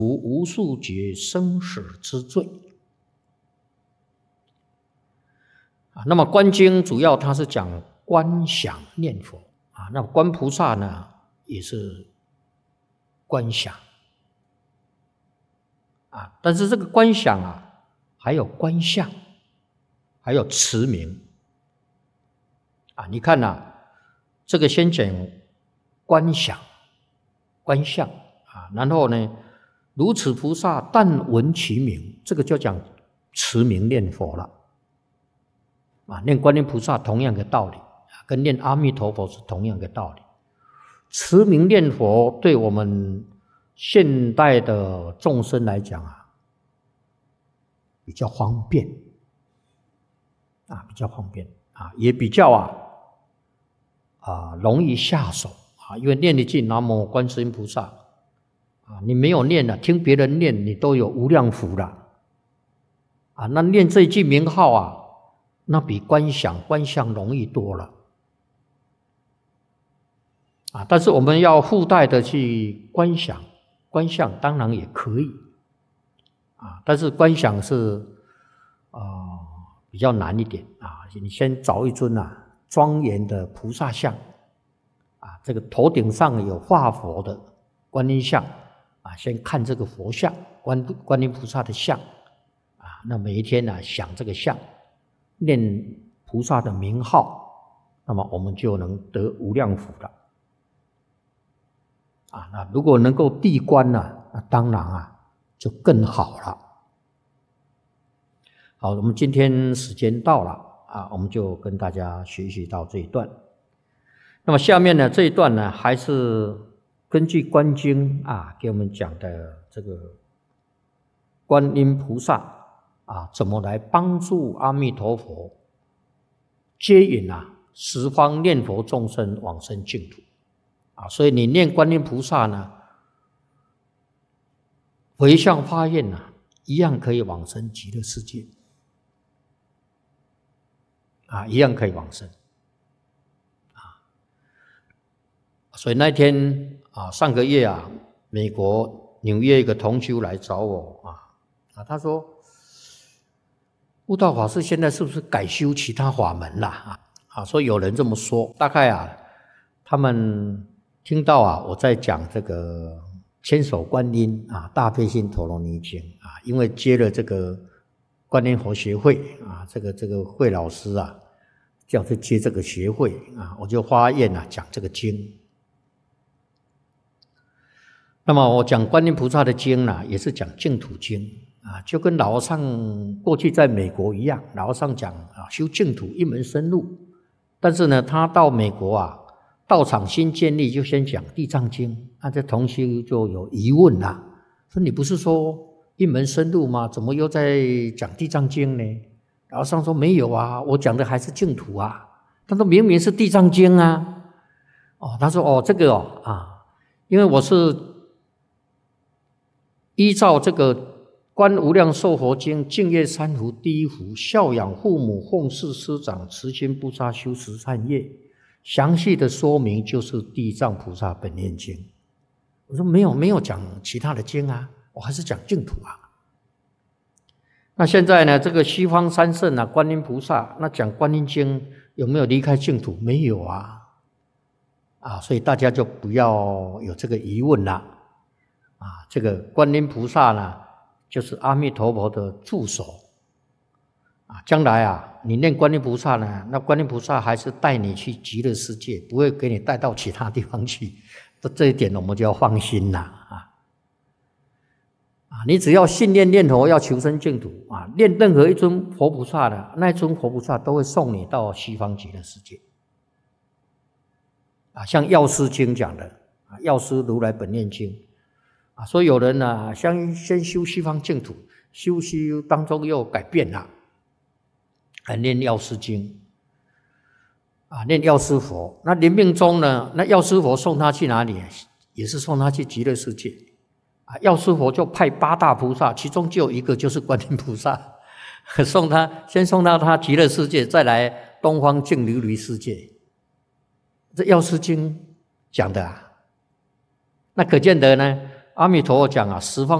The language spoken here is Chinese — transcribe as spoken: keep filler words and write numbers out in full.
无数劫生死之罪。啊，那么观经主要它是讲观想念佛啊，那么观菩萨呢也是观想啊，但是这个观想啊，还有观相，还有持名啊。你看啊，这个先讲观想、观相啊，然后呢，如此菩萨但闻其名，这个就讲持名念佛了。啊，念观音菩萨同样的道理，跟念阿弥陀佛是同样的道理。持名念佛对我们现代的众生来讲啊，比较方便啊，比较方便啊，也比较啊啊容易下手啊，因为念一句南无观世音菩萨啊，你没有念了，听别人念，你都有无量福了啊。那念这一句名号啊，那比观想观相容易多了啊！但是我们要附带的去观想观相，当然也可以啊，但是观想是啊、呃、比较难一点啊。你先找一尊啊庄严的菩萨像啊，这个头顶上有化佛的观音像啊，先看这个佛像观观音菩萨的像啊，那每一天呢、啊、想这个像。念菩萨的名号，那么我们就能得无量福了啊！那如果能够谛观呢，那当然啊就更好了。好，我们今天时间到了啊，我们就跟大家学习到这一段。那么下面呢这一段呢，还是根据观经啊给我们讲的这个观音菩萨。啊，怎么来帮助阿弥陀佛接引啊十方念佛众生往生净土啊？所以你念观音菩萨呢，回向发愿呢、啊，一样可以往生极乐世界啊，一样可以往生啊。所以那天啊，上个月啊，美国纽约一个同修来找我啊啊，他说。悟道法师现在是不是改修其他法门了啊？啊，所以有人这么说，大概啊，他们听到啊，我在讲这个千手观音啊，大悲心陀罗尼经啊，因为接了这个观音佛协会啊，这个这个慧老师啊，叫去接这个协会啊，我就发愿啊讲这个经。那么我讲观音菩萨的经呢、啊，也是讲净土经。啊，就跟老和尚过去在美国一样，老和尚讲啊，修净土一门深入。但是呢，他到美国啊，道场新建立就先讲地藏经，那这同修就有疑问啦，说你不是说一门深入吗？怎么又在讲地藏经呢？老和尚说没有啊，我讲的还是净土啊。他说明明是地藏经啊。哦，他说哦，这个哦啊，因为我是依照这个。观无量寿佛经净业三福第一福，孝养父母，奉事师长，慈心不杀，修十善业，详细的说明就是地藏菩萨本愿经。我说没有没有讲其他的经啊，我还是讲净土啊。那现在呢，这个西方三圣啊，观音菩萨，那讲观音经有没有离开净土？没有啊，啊，所以大家就不要有这个疑问了啊。这个观音菩萨呢，就是阿弥陀佛的助手啊，将来啊，你念观音菩萨呢，那观音菩萨还是带你去极乐世界，不会给你带到其他地方去。这一点我们就要放心了啊！啊，你只要信念念佛，要求生净土啊，念任何一尊佛菩萨的，那一尊佛菩萨都会送你到西方极乐世界啊。像药师经讲的啊，药师如来本愿经。啊，所以有人呢、啊，先先修西方净土，修修当中又改变了，还念药师经，啊，念药师佛。那临命终呢，那药师佛送他去哪里？也是送他去极乐世界。啊，药师佛就派八大菩萨，其中就有一个就是观音菩萨，送他先送到他极乐世界，再来东方净琉璃世界。这药师经讲的啊，那可见得呢。阿弥陀佛讲啊，十方